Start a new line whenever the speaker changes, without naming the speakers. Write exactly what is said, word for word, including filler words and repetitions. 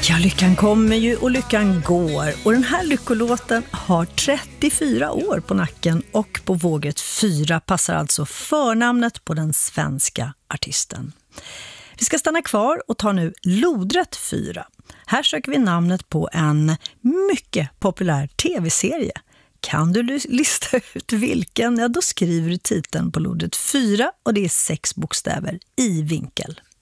Ja, lyckan kommer ju och lyckan går. Och den här lyckolåten har trettiofyra år på nacken och på vågrätt fyra passar alltså förnamnet på den svenska artisten. Vi ska stanna kvar och ta nu lodrätt fyra. Här söker vi namnet på en mycket populär tv-serie. Kan du lista ut vilken? Ja, då skriver du titeln på lodrätt fyra och det är sex bokstäver i vinkel.